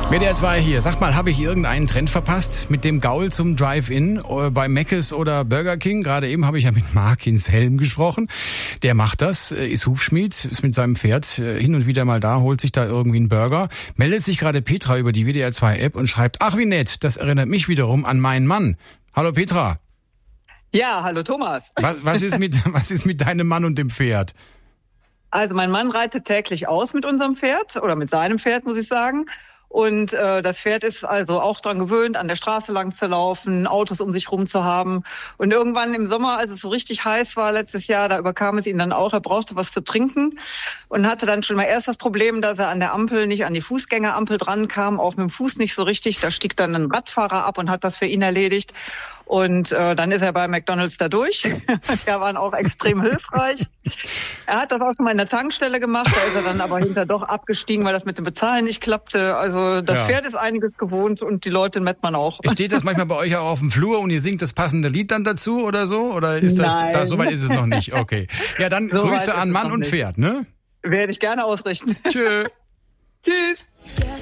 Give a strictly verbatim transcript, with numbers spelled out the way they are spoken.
W D R zwei hier. Sag mal, habe ich irgendeinen Trend verpasst mit dem Gaul zum Drive-In äh, bei Mc's oder Burger King? Gerade eben habe ich ja mit Markins Helm gesprochen. Der macht das, äh, ist Hufschmied, ist mit seinem Pferd äh, hin und wieder mal da, holt sich da irgendwie einen Burger. Meldet sich gerade Petra über die W D R zwei App und schreibt, ach wie nett, das erinnert mich wiederum an meinen Mann. Hallo Petra. Ja, hallo Thomas. Was, was ist mit, was ist mit deinem Mann und dem Pferd? Also mein Mann reitet täglich aus mit unserem Pferd oder mit seinem Pferd, muss ich sagen. Und äh, das Pferd ist also auch dran gewöhnt, an der Straße lang zu laufen, Autos um sich rum zu haben. Und irgendwann im Sommer, als es so richtig heiß war letztes Jahr, da überkam es ihn dann auch, er brauchte was zu trinken und hatte dann schon mal erst das Problem, dass er an der Ampel nicht an die Fußgängerampel dran kam, auch mit dem Fuß nicht so richtig. Da stieg dann ein Radfahrer ab und hat das für ihn erledigt. Und äh, dann ist er bei McDonald's da durch. Die waren auch extrem hilfreich. Er hat das auch schon mal in der Tankstelle gemacht, da ist er dann aber hinter doch abgestiegen, weil das mit dem Bezahlen nicht klappte. Also das ja. Pferd ist einiges gewohnt und die Leute in Mettmann auch. Steht das manchmal bei euch auch auf dem Flur und ihr singt das passende Lied dann dazu oder so? Oder ist das, Nein. da, so weit ist es noch nicht? Okay. Ja, dann so Grüße an Mann und Pferd, ne? Werde ich gerne ausrichten. Tschö. Tschüss.